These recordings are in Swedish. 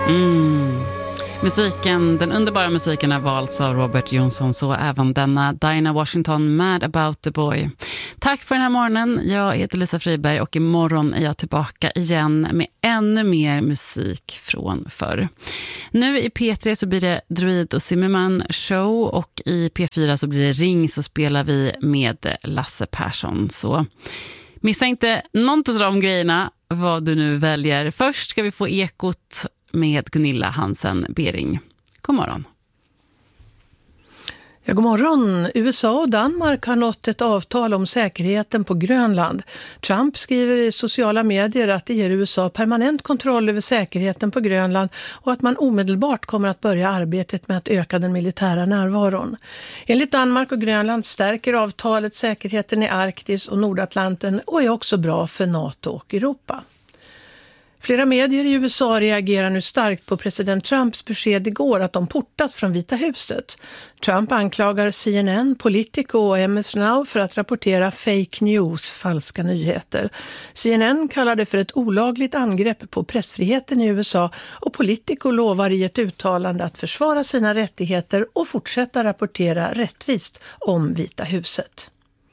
Musiken, den underbara musiken har valts av Robert Jonsson, så även denna Dinah Washington, Mad About the Boy. Tack för den här morgonen. Jag heter Lisa Friberg och imorgon är jag tillbaka igen med ännu mer musik från förr. Nu i P3 så blir det Druid och Zimmerman show och i P4 så blir det Ring, så spelar vi med Lasse Persson. Så missa inte något av de grejerna, vad du nu väljer. Först ska vi få Ekot med Gunilla Hansen Bering. God morgon. Ja, god morgon. USA och Danmark har nått ett avtal om säkerheten på Grönland. Trump skriver i sociala medier att det ger USA permanent kontroll över säkerheten på Grönland och att man omedelbart kommer att börja arbetet med att öka den militära närvaron. Enligt Danmark och Grönland stärker avtalet säkerheten i Arktis och Nordatlanten och är också bra för NATO och Europa. Flera medier i USA reagerar nu starkt på president Trumps besked igår att de portas från Vita huset. Trump anklagar CNN, Politico och MS Now för att rapportera fake news, falska nyheter. CNN kallar det för ett olagligt angrepp på pressfriheten i USA och Politico lovar i ett uttalande att försvara sina rättigheter och fortsätta rapportera rättvist om Vita huset.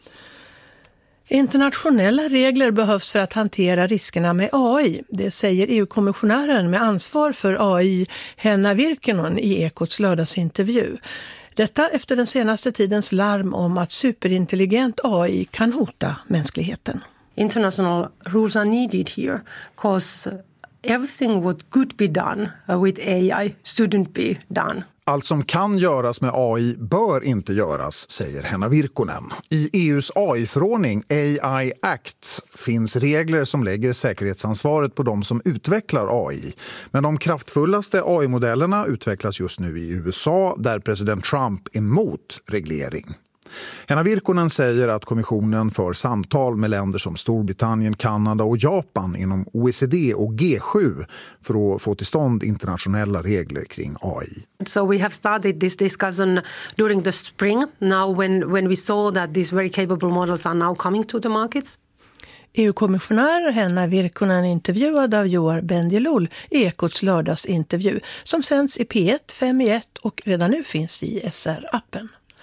Internationella regler behövs för att hantera riskerna med AI. Det säger EU-kommissionären med ansvar för AI, Henna Virkkunen, i Ekots lördagsintervju. Detta efter den senaste tidens larm om att superintelligent AI kan hota mänskligheten. International rules are needed here because everything what could be done with AI shouldn't be done. Allt som kan göras med AI bör inte göras, säger Henna Virkkunen. I EUs AI-förordning AI Act finns regler som lägger säkerhetsansvaret på de som utvecklar AI. Men de kraftfullaste AI-modellerna utvecklas just nu i USA, där president Trump är emot reglering. Henna Virkkunen säger att kommissionen för samtal med länder som Storbritannien, Kanada och Japan inom OECD och G7 för att få till stånd internationella regler kring AI. So we have started this discussion during the spring, now when we saw that these very capable models are now coming to the markets. EU-kommissionär Henna Virkkunen intervjuad av Joar Bendjelloul i Ekots lördagsintervju som sänds i P1, 5 i 1 och redan nu finns i SR-appen.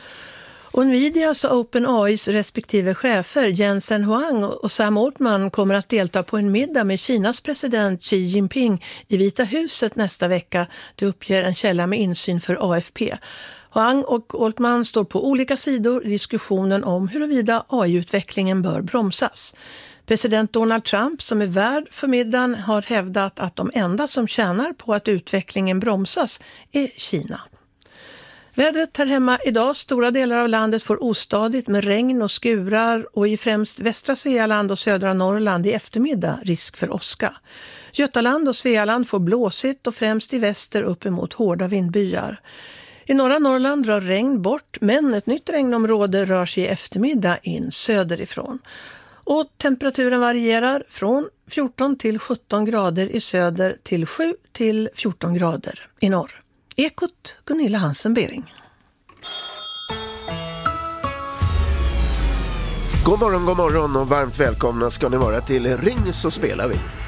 Och Nvidias och OpenAIs respektive chefer Jensen Huang och Sam Altman kommer att delta på en middag med Kinas president Xi Jinping i Vita huset nästa vecka. Det uppger en källa med insyn för AFP. Huang och Altman står på olika sidor i diskussionen om huruvida AI-utvecklingen bör bromsas. President Donald Trump, som är värd för middagen, har hävdat att de enda som tjänar på att utvecklingen bromsas är Kina. Vädret här hemma idag, stora delar av landet får ostadigt med regn och skurar och i främst västra Svealand och södra Norrland i eftermiddag risk för åska. Götaland och Svealand får blåsigt och främst i väster upp emot hårda vindbyar. I norra Norrland drar regn bort, men ett nytt regnområde rör sig i eftermiddag in söderifrån. Och temperaturen varierar från 14 till 17 grader i söder till 7 till 14 grader i norr. Ekot, Gunilla Hansen Bering. God morgon och varmt välkomna ska ni vara till Ring så spelar vi.